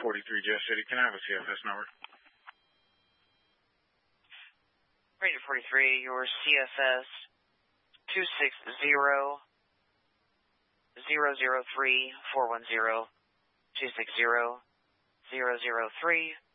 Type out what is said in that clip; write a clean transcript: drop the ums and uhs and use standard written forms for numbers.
Jet City. Can I have a CFS number? Radio 43, your CFS 260-003-410, 260-003-410.